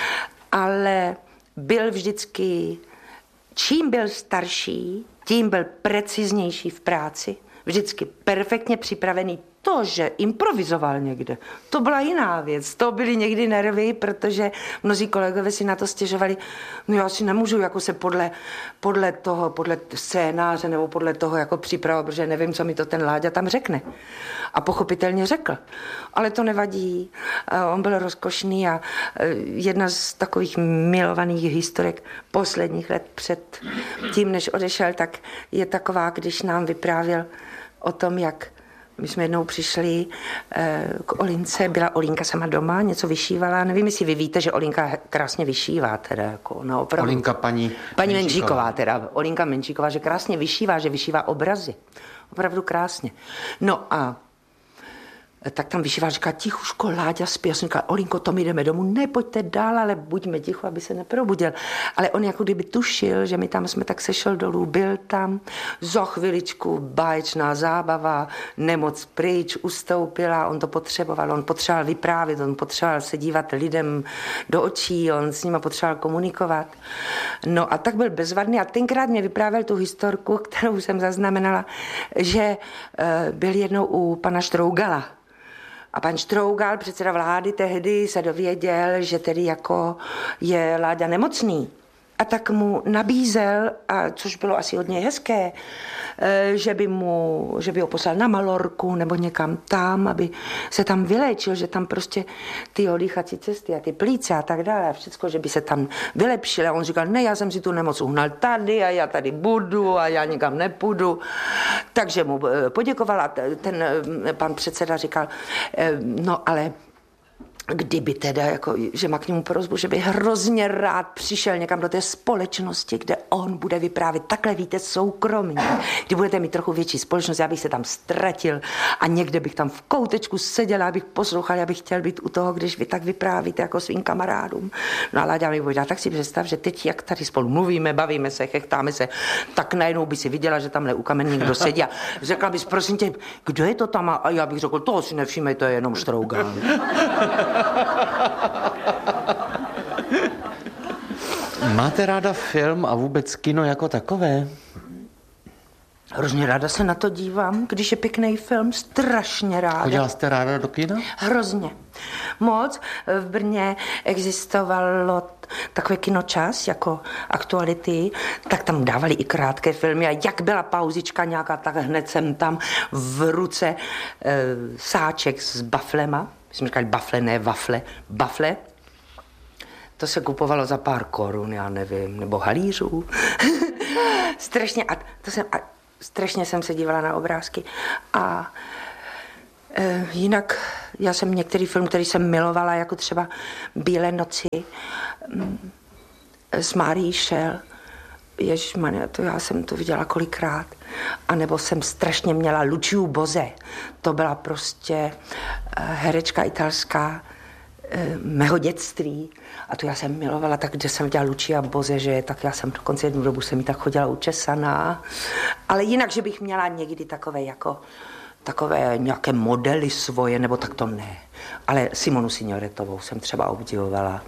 [SPEAKER 2] Ale byl vždycky, čím byl starší, tím byl preciznější v práci, vždycky perfektně připravený. To, že improvizoval někde, to byla jiná věc. To byly někdy nervy, protože mnozí kolegové si na to stěžovali. No já si nemůžu jako se podle, podle toho, podle scénáře nebo podle toho jako připravovat, protože nevím, co mi to ten Láďa tam řekne. A pochopitelně řekl. Ale to nevadí. On byl rozkošný a jedna z takových milovaných historek posledních let před tím, než odešel, tak je taková, když nám vyprávěl o tom, jak my jsme jednou přišli eh, k Olince, byla Olinka sama doma, něco vyšívala, nevím, jestli vy víte, že Olinka krásně vyšívá, teda jako, no opravdu.
[SPEAKER 1] Olinka paní
[SPEAKER 2] Paní Menšíková, teda, Olinka Menšíková, že krásně vyšívá, že vyšívá obrazy, opravdu krásně. No a tak tam vyšíval, říká, tichuško, Láďa spí. Já jsem říkala, Olinko, to my jdeme domů, nepojďte dál, ale buďme ticho, aby se neprobudil. Ale on jako kdyby tušil, že my tam jsme tak sešel dolů, byl tam, za chviličku báječná zábava, nemoc pryč, ustoupila, on to potřeboval, on potřeboval vyprávět, on potřeboval se dívat lidem do očí, on s nima potřeboval komunikovat. No a tak byl bezvadný a tenkrát mě vyprávěl tu historku, kterou jsem zaznamenala, že uh, byl jednou u pana Štrougala. A pan Štrougal, předseda vlády, tehdy se dověděl, že tedy jako je Láďa nemocný. A tak mu nabízel, a což bylo asi hodně hezké, že by, mu, že by ho poslal na Malorku nebo někam tam, aby se tam vyléčil, že tam prostě ty odýchací cesty a ty plíce a tak dále a všecko, že by se tam vylepšil. A on říkal, ne, já jsem si tu nemoc uhnal tady a já tady budu a já nikam nepůjdu. Takže mu poděkoval a ten pan předseda říkal, no ale kdyby teda, jako, že má k němu prozbu, že by hrozně rád přišel někam do té společnosti, kde on bude vyprávět takhle, víte, soukromně. Kdy budete mít trochu větší společnost, já bych se tam ztratil a někde bych tam v koutečku seděla, abych poslouchal, já bych chtěl být u toho, když vy tak vyprávíte jako svým kamarádům. No a Láďa mi povídá, tak si představ, že teď, jak tady spolu mluvíme, bavíme se, chechtáme se, tak najednou by si viděla, že tamhle u kamen někdo sedí a řekla bys, prosím tě, kdo je to tam? A já bych řekl, toho si nevšímej, to je jenom Štrougan.
[SPEAKER 1] Máte ráda film a vůbec kino jako takové?
[SPEAKER 2] Hrozně ráda se na to dívám, když je pěkný film, strašně ráda.
[SPEAKER 1] Chodila jste ráda do kina?
[SPEAKER 2] Hrozně. Moc. V Brně existovalo takové kinočas jako Aktuality, tak tam dávali i krátké filmy a jak byla pauzička nějaká, tak hned jsem tam v ruce e, sáček s baflema. My jsme říkali bafle, ne wafle, bafle. To se kupovalo za pár korun, já nevím, nebo halířů. strašně, a to jsem, a strašně jsem se dívala na obrázky. A e, jinak já jsem některý film, který jsem milovala, jako třeba Bílé noci, m, s Márií Šel. Ježišmane, to já jsem to viděla kolikrát. A nebo jsem strašně měla Luciu Boze. To byla prostě herečka italská mého dětství. A to já jsem milovala, tak kde jsem viděla Lucia Boze, že tak já jsem dokonce jednu dobu jsem mi tak chodila učesaná. Ale jinak, že bych měla někdy takové jako takové nějaké modely svoje, nebo tak to ne. Ale Simonu Signoretovou jsem třeba obdivovala.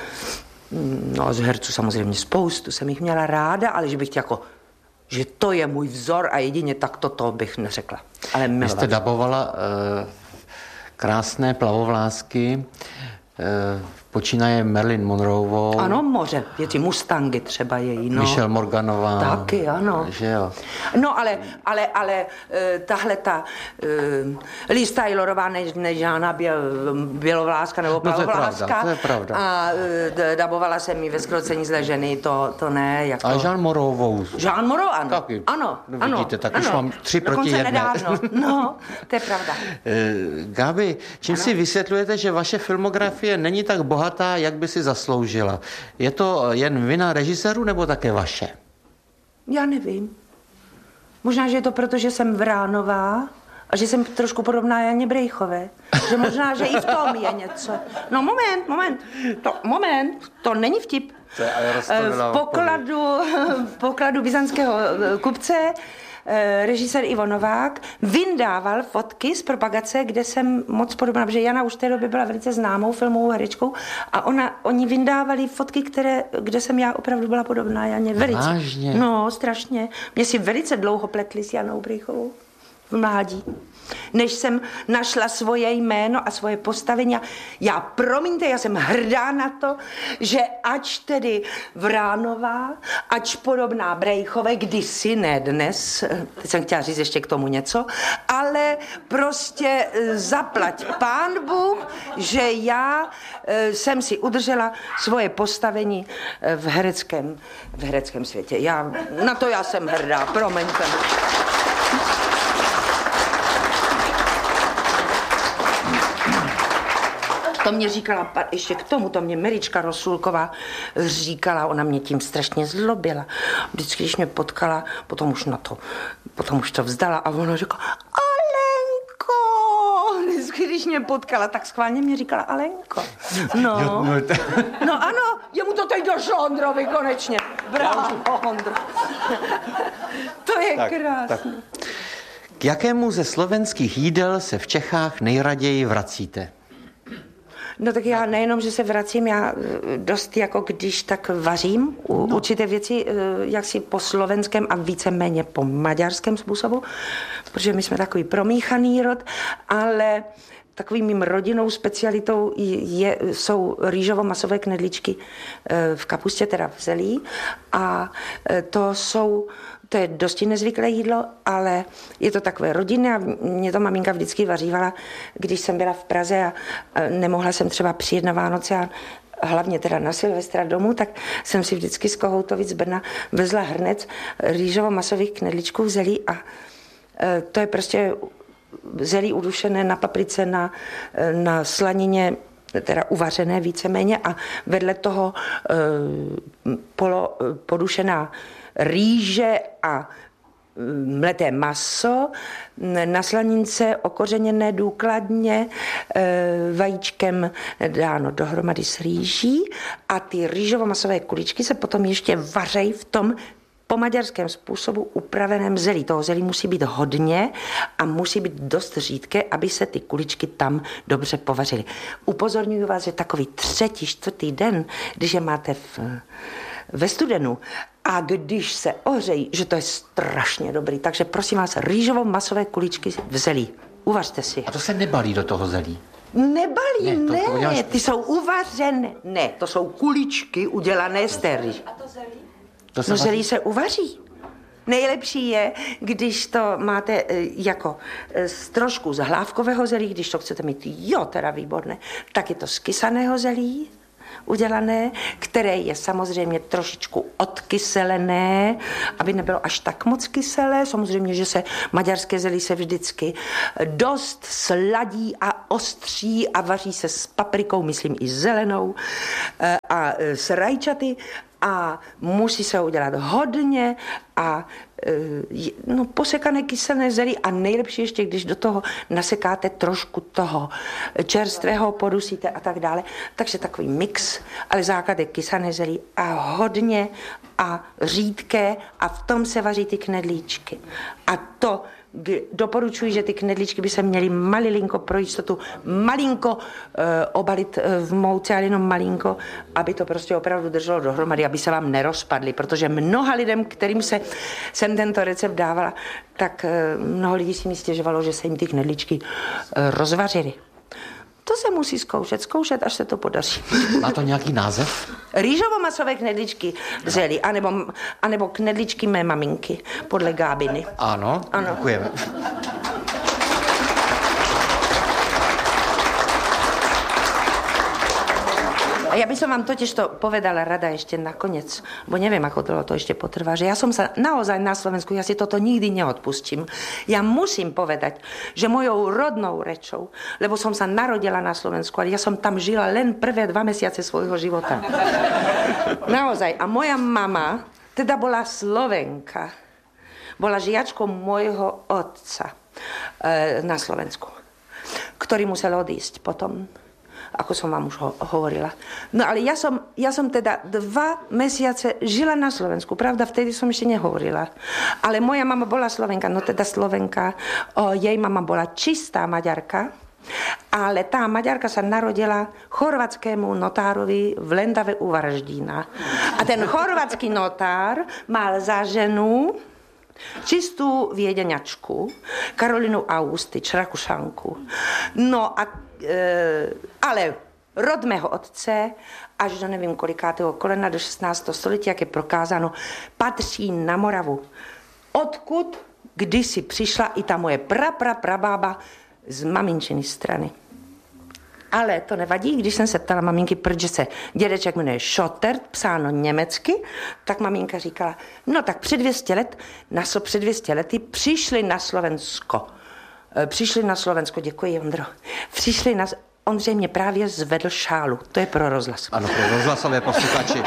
[SPEAKER 2] No a z herců samozřejmě spoustu jsem jich měla ráda, ale že bych tě jako, že to je můj vzor a jedině tak to bych neřekla. Ale
[SPEAKER 1] Vy jste dabovala uh, krásné plavovlásky, uh, počínaje Marilyn Monroeovou.
[SPEAKER 2] Ano, moře, věci Mustangy třeba její, no.
[SPEAKER 1] Michelle Morganová.
[SPEAKER 2] Taky, ano.
[SPEAKER 1] Že jo.
[SPEAKER 2] No, ale, ale, ale tahle ta uh, Liz Taylorová než, než Žána Běl, Bělovláska nebo Plavovláska.
[SPEAKER 1] No to je pravda, to je pravda.
[SPEAKER 2] A uh, dabovala jsem jí ve Zkrocení zlé ženy, to, to ne. Jako...
[SPEAKER 1] A Jean Moreauovou.
[SPEAKER 2] Jean Moreau, ano.
[SPEAKER 1] Taky.
[SPEAKER 2] Ano,
[SPEAKER 1] no, vidíte, tak
[SPEAKER 2] ano,
[SPEAKER 1] už mám tři proti jedné.
[SPEAKER 2] Nedávno. No, to je pravda.
[SPEAKER 1] Uh, Gabi, čím
[SPEAKER 2] ano.
[SPEAKER 1] si vysvětlujete, že vaše filmografie není tak bohatá, jak by si zasloužila? Je to jen vina režisérů nebo také vaše?
[SPEAKER 2] Já nevím. Možná, že je to proto, že jsem Vránová a že jsem trošku podobná Janě Brejchové. Že možná, že i v tom je něco. No moment, moment, to, moment, to není vtip.
[SPEAKER 1] To je
[SPEAKER 2] v pokladu, v pokladu byzantského kupce režisér Ivo Novák vyndával fotky z propagace, kde jsem moc podobná, protože Jana už v té době byla velice známou filmovou herečkou a ona, oni vyndávali fotky, které, kde jsem já opravdu byla podobná Janě. Velice.
[SPEAKER 1] Vážně?
[SPEAKER 2] No, strašně. Mě si velice dlouho pletli s Janou Brejchovou v mládí. Než jsem našla svoje jméno a svoje postavení. Já, promiňte, já jsem hrdá na to, že ač tedy Vránová, ač podobná Brejchové, kdysi ne dnes, teď jsem chtěla říct ještě k tomu něco, ale prostě zaplať pán Bůh, že já jsem si udržela svoje postavení v hereckém, v hereckém světě. Já, na to já jsem hrdá, promiňte. To mě říkala, ještě k tomu, to mě Merička Rosulková říkala, ona mě tím strašně zlobila. Vždycky, když mě potkala, potom už na to, potom už to vzdala a ona říkala, Alenko! Vždycky, když mě potkala, tak schválně mě říkala, Alenko. No, no ano, jemu to teď došlo Ondrovi konečně. Bravo, Ondro. To je tak, krásné. Tak.
[SPEAKER 1] K jakému ze slovenských jídel se v Čechách nejraději vracíte?
[SPEAKER 2] No tak já nejenom, že se vracím, já dost jako když tak vařím u, no. určité věci, jaksi po slovenském a víceméně po maďarském způsobu, protože my jsme takový promíchaný rod, ale takovým mým rodinnou specialitou je, jsou rýžovo-masové knedlíčky v kapustě, teda v zelí, a to jsou To je dosti nezvyklé jídlo, ale je to takové rodinné a mě to maminka vždycky vařívala, když jsem byla v Praze a nemohla jsem třeba přijet na Vánoce a hlavně teda na Silvestra domů, tak jsem si vždycky z Kohoutovic z Brna vezla hrnec rýžovo-masových knedlíčků v zelí a to je prostě zelí udušené na paprice, na, na slanině teda uvařené víceméně a vedle toho e, polo, podušená rýže a mleté maso, na slanince okořeněné důkladně, vajíčkem dáno dohromady s rýží a ty rýžovo-masové kuličky se potom ještě vařejí v tom po maďarském způsobu upraveném zelí. Toho zelí musí být hodně a musí být dost řídké, aby se ty kuličky tam dobře povařily. Upozorňuji vás, že takový třetí, čtvrtý den, když je máte v, ve studenu, a když se ohřejí, že to je strašně dobrý. Takže prosím vás, rýžovo-masové kuličky v zelí. Uvařte si.
[SPEAKER 1] A to se nebalí do toho zelí?
[SPEAKER 2] Nebalí,
[SPEAKER 1] ne. To,
[SPEAKER 2] ne.
[SPEAKER 1] to uděláš...
[SPEAKER 2] Ty jsou uvařené. Ne, to jsou kuličky udělané z té rýže.
[SPEAKER 3] A to zelí?
[SPEAKER 2] To se no zelí se uvaří. Nejlepší je, když to máte jako z trošku z hlávkového zelí, když to chcete mít, jo, teda výborné, tak je to z kysaného zelí udělané, které je samozřejmě trošičku odkyselené, aby nebylo až tak moc kyselé. Samozřejmě, že se maďarské zelí se vždycky dost sladí a ostří a vaří se s paprikou, myslím i zelenou, a s rajčaty. A musí se udělat hodně a no, posekané kyselné zelí a nejlepší ještě, když do toho nasekáte trošku toho čerstvého, podusíte a tak dále. Takže takový mix, ale základ je kysané zelí a hodně a řídké a v tom se vaří ty knedlíčky. A to doporučuji, že ty knedlíčky by se měly malilinko pro jistotu, malinko e, obalit v mouce, ale jenom malinko, aby to prostě opravdu drželo dohromady, aby se vám nerozpadly, protože mnoha lidem, kterým se jsem tento recept dávala, tak e, mnoho lidí si mi stěžovalo, že se jim ty knedlíčky e, rozvařily. To se musí zkoušet, zkoušet, až se to podaří.
[SPEAKER 1] Má to nějaký název?
[SPEAKER 2] Rýžovo-masové knedlíčky zelí, anebo, anebo knedlíčky mé maminky, podle Gábiny.
[SPEAKER 1] Ano, ano. Děkujeme.
[SPEAKER 2] A ja by som vám totiž to povedala rada ešte nakoniec, bo neviem, ako dlho to ešte potrvá, že ja som sa naozaj na Slovensku, ja si toto nikdy neodpustím. Ja musím povedať, že mojou rodnou rečou, lebo som sa narodila na Slovensku, ale ja som tam žila len prvé dva mesiace svojho života. Naozaj. A moja mama teda bola Slovenka. Bola žiačkou môjho otca e, na Slovensku, ktorý musel odísť potom, ako som vám už ho- hovorila. No ale ja som, ja som teda dva mesiace žila na Slovensku. Pravda, vtedy som ešte nehovorila. Ale moja mama bola Slovenka, no teda Slovenka. O, jej mama bola čistá Maďarka, ale tá Maďarka sa narodila chorvatskému notárovi v Lendave u Varaždína. A ten chorvatský notár mal za ženu čistú viedeňačku, Karolinu Austič, Rakušanku. No a e, ale rod mého otce až do nevím kolikátého kolena do šestnáctého století, jak je prokázáno, patří na Moravu. Odkud kdysi přišla i ta moje pra, pra, prabába z maminčiny strany. Ale to nevadí, když jsem se ptala maminky, protože se dědeček jmenuje Schottert, psáno německy, tak maminka říkala, no tak před dvě stě let, na, před dvě stě lety přišli na Slovensko. Přišli na Slovensko, děkuji, Ondro. Přišli na... Ondřej mě právě zvedl šálu, to je pro rozhlas.
[SPEAKER 1] Ano, pro rozhlasové posluchači.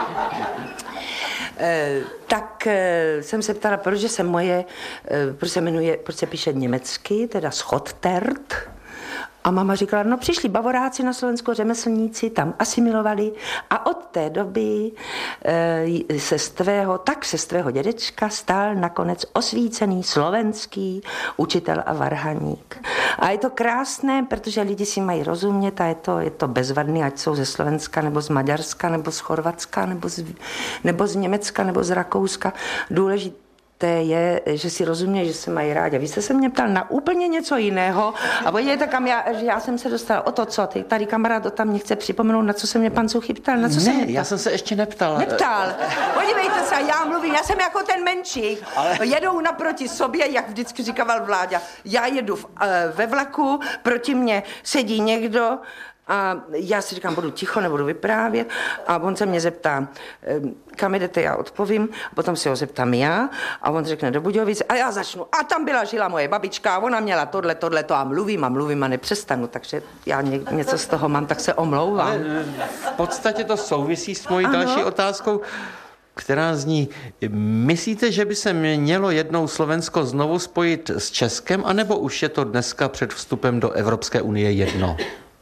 [SPEAKER 2] E, tak e, jsem se ptala, proč se moje, e, proč se jmenuje, proč se píše německy, teda Schottert. A mama říkala, no přišli Bavoráci na Slovensko, řemeslníci, tam asimilovali a od té doby e, se z tvého, tak se z tvého dědečka stal nakonec osvícený slovenský učitel a varhaník. A je to krásné, protože lidi si mají rozumět a je to, je to bezvadný, ať jsou ze Slovenska, nebo z Maďarska, nebo z Chorvatska, nebo z, nebo z Německa, nebo z Rakouska. Důležité je, že si rozumějí, že se mají rádi. Vy jste se mě ptal na úplně něco jiného a podívejte, kam já, že já jsem se dostala o to, co ty. Tady kamarád tam mě chce připomenout, na co se mě pan Suchy ptal. Na co
[SPEAKER 1] ne,
[SPEAKER 2] se mě
[SPEAKER 1] já jsem se ještě neptal.
[SPEAKER 2] Neptal. Podívejte se, já mluvím, já jsem jako ten menšík. Ale... Jedou naproti sobě, jak vždycky říkával Vláďa. Já jedu v, uh, ve vlaku, proti mně sedí někdo A já si říkám, budu ticho, nebudu vyprávět. A on se mě zeptá, kam jdete, já odpovím. A potom si ho zeptám já. A on řekne do Budějovic. A já začnu. A tam byla žila moje babička. A ona měla tohle, tohle, to. A mluvím a mluvím a nepřestanu. Takže já ně, něco z toho mám, tak se omlouvám.
[SPEAKER 1] Ale v podstatě to souvisí s mojí ano. další otázkou, která zní, myslíte, že by se mělo jednou Slovensko znovu spojit s Českem, anebo už je to dneska před vstupem do Evropské unie jedno?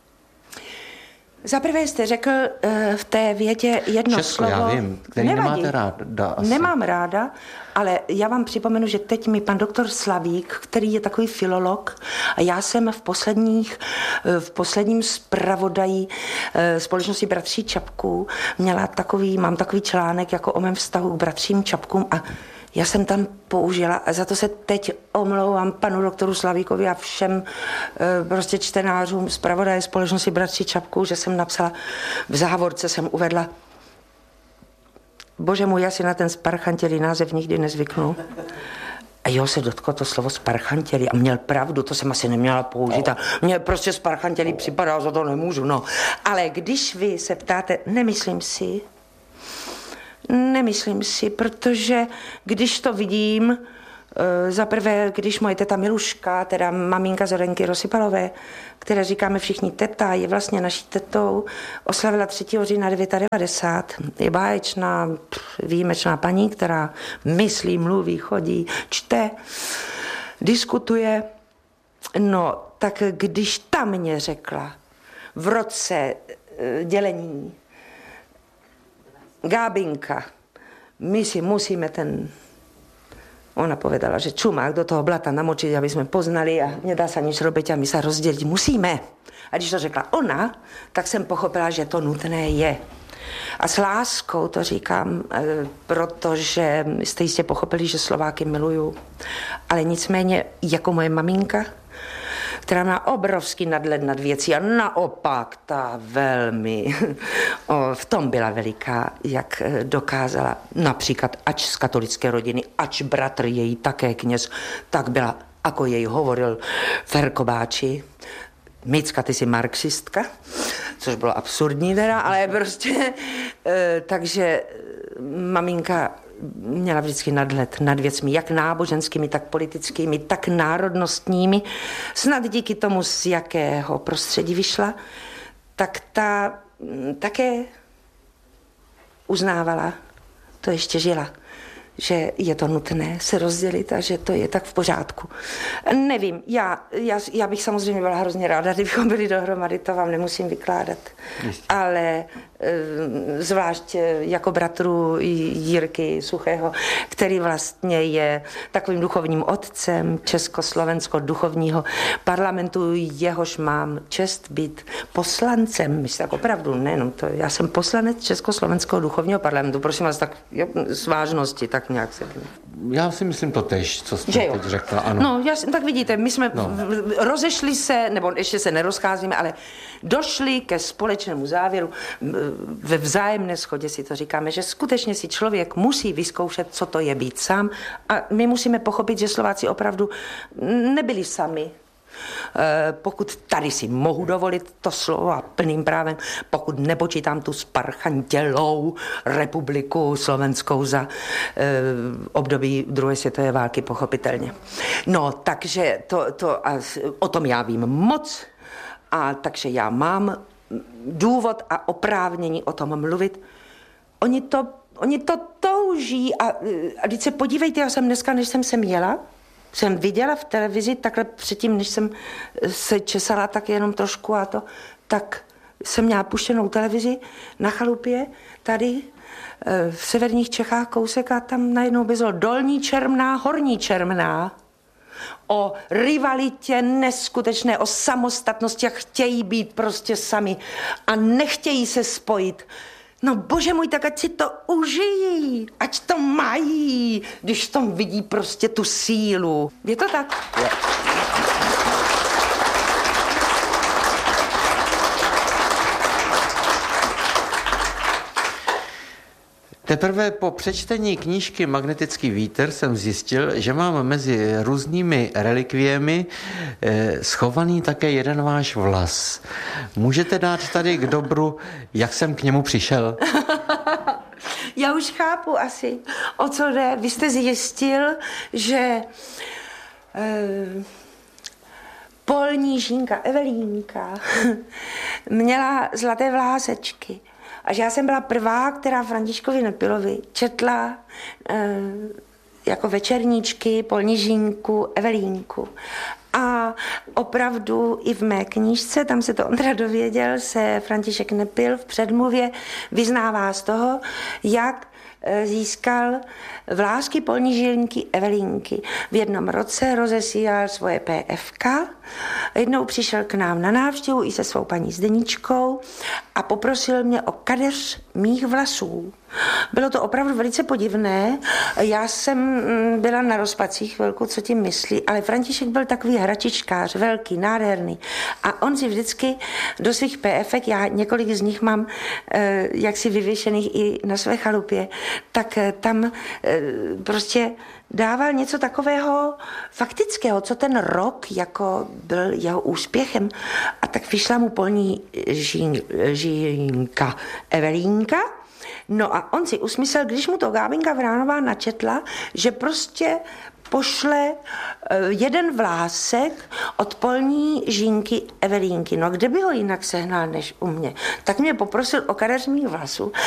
[SPEAKER 2] Zaprvé jste řekl uh, v té větě jedno
[SPEAKER 1] Česko,
[SPEAKER 2] slovo.
[SPEAKER 1] já vím, který
[SPEAKER 2] Nevadí.
[SPEAKER 1] nemáte ráda asi.
[SPEAKER 2] Nemám ráda, ale já vám připomenu, že teď mi pan doktor Slavík, který je takový filolog, a já jsem v posledních, v posledním zpravodaji společnosti Bratří Čapků měla takový, mám takový článek jako o mém vztahu k Bratřím Čapkům a já jsem tam použila a za to se teď omlouvám panu doktoru Slavíkovi a všem prostě čtenářům zpravodaje společnosti Bratří Čapků, že jsem napsala, v závorce jsem uvedla, bože můj, já si na ten sparchantělý název nikdy nezvyknu. A jo, se dotklo to slovo sparchantělý a měl pravdu, to jsem asi neměla použít a mně prostě sparchantělý připadá, za to nemůžu, no. Ale když vy se ptáte, nemyslím si, Nemyslím si, protože když to vidím, za prvé, když moje teta Miluška, teda maminka Zorenky Rosypalové, které říkáme všichni teta, je vlastně naší tetou, oslavila třetího října devadesát devět. Je báječná, výjimečná paní, která myslí, mluví, chodí, čte, diskutuje. No, tak když ta mě řekla v roce dělení, Gábinka, my si musíme ten... Ona povedala, že čumák do toho blata namočit, aby jsme poznali a nedá se nič robiť a my se rozdělit musíme. A když to řekla ona, tak jsem pochopila, že to nutné je. A s láskou to říkám, protože jste jistě pochopili, že Slováky miluju. Ale nicméně jako moje maminka, která má obrovský nadhled nad věcí a naopak ta velmi o, v tom byla veliká, jak dokázala například ač z katolické rodiny, ač bratr její také kněz, tak byla, jako jej hovoril Ferkobáči, Micka, ty jsi marxistka, což bylo absurdní teda, ale prostě, e, takže maminka měla vždycky nadhled nad věcmi, jak náboženskými, tak politickými, tak národnostními. Snad díky tomu, z jakého prostředí vyšla, tak ta také uznávala, to ještě žila, že je to nutné se rozdělit a že to je tak v pořádku. Nevím, já, já, já bych samozřejmě byla hrozně ráda, kdybychom byli dohromady, to vám nemusím vykládat. Jistě. Ale zvlášť jako bratru Jirky Suchého, který vlastně je takovým duchovním otcem Československo-duchovního parlamentu, jehož mám čest být poslancem. Myslím tak opravdu, nejenom to, já jsem poslanec Československého duchovního parlamentu, prosím vás, tak z vážnosti, tak nějak se...
[SPEAKER 1] Já si myslím to tež, co jste teď řekla, ano.
[SPEAKER 2] No, já, tak vidíte, my jsme no. rozešli se, nebo ještě se nerozcházíme, ale došli ke společnému závěru, ve vzájemné shodě si to říkáme, že skutečně si člověk musí vyzkoušet, co to je být sám a my musíme pochopit, že Slováci opravdu nebyli sami. Pokud tady si mohu dovolit to slovo a plným právem, pokud nepočítám tu sparchantělou republiku slovenskou za eh, období druhé světové války, pochopitelně. No, takže to, to, a, o tom já vím moc a takže já mám důvod a oprávnění o tom mluvit. Oni to, oni to touží a, a když se podívejte, já jsem dneska, než jsem sem jela, jsem viděla v televizi, takhle předtím, než jsem se česala tak jenom trošku a to, tak jsem měla puštěnou televizi na chalupě tady v severních Čechách kousek a tam najednou bylo Dolní Čermná, Horní Čermná. O rivalitě neskutečné, o samostatnosti, jak chtějí být prostě sami a nechtějí se spojit. No bože můj, tak ať si to užijí, ať to mají, když v tom vidí prostě tu sílu. Je to tak? Je.
[SPEAKER 1] Teprve po přečtení knížky Magnetický vítr jsem zjistil, že mám mezi různými relikviemi eh, schovaný také jeden váš vlas. Můžete dát tady k dobru, jak jsem k němu přišel?
[SPEAKER 2] Já už chápu asi, o co jde. Vy jste zjistil, že eh, polní žínka Evelínka měla zlaté vlásečky. A že já jsem byla prvá, která Františkovi Nepilovi četla e, jako večerníčky polní žínku Evelínku. A opravdu i v mé knížce, tam se to Ondra dověděl, se František Nepil v předmluvě vyznává z toho, jak získal vlásky polní žínky Evelínky. V jednom roce rozesílal svoje P F K, jednou přišel k nám na návštěvu i se svou paní Zdeničkou a poprosil mě o kadeř mých vlasů. Bylo to opravdu velice podivné. Já jsem byla na rozpacích chvilku, co tím myslí, ale František byl takový hračičkář, velký, nádherný. A on si vždycky do svých P F ek, já několik z nich mám eh, jaksi vyvěšených i na své chalupě, tak eh, tam eh, prostě dával něco takového faktického, co ten rok jako byl jeho úspěchem. A tak vyšla mu polní žín, žínka Evelínka. No a on si usmyslel, když mu to Gábinka Vránová načetla, že prostě pošle jeden vlásek od polní žínky Evelínky. No kde by ho jinak sehnal než u mě? Tak mě poprosil o kadeř mých vlasů